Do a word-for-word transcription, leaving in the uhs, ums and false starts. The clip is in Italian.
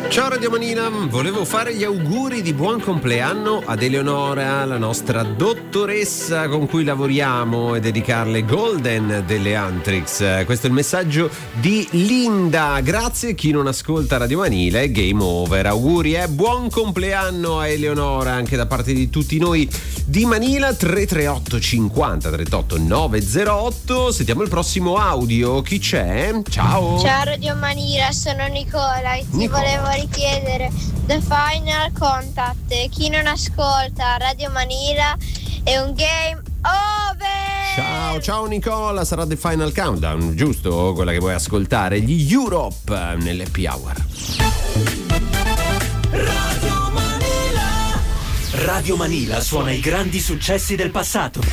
Ciao Radio Manila, volevo fare gli auguri di buon compleanno ad Eleonora, la nostra dottoressa con cui lavoriamo, e dedicarle Golden delle Antrix. Questo è il messaggio di Linda. Grazie. Chi non ascolta Radio Manila è game over. Auguri e eh? buon compleanno a Eleonora anche da parte di tutti noi di Manila. Tre tre otto cinquanta trentotto novecentotto. Sentiamo il prossimo audio. Chi c'è? Ciao. Ciao Radio Manila, sono Nicola e ti Nicola. volevo richiedere The Final Contact. Chi non ascolta Radio Manila è un game over. Ciao, ciao Nicola, sarà The Final Countdown, giusto? Quella che vuoi ascoltare, gli Europe nell'Happy Hour. Radio Manila. Radio Manila suona i grandi successi del passato.